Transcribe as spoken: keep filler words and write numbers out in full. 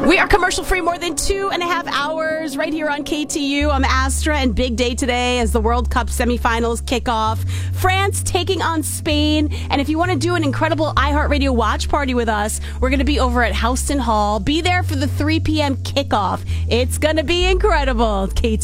We are commercial free more than two and a half hours right here on K T U. I'm Astra, and big day today as the World Cup semifinals kick off. France taking on Spain. And if you want to do an incredible iHeartRadio watch party with us, we're going to be over at Houston Hall. Be there for the three p.m. kickoff. It's going to be incredible. K T U.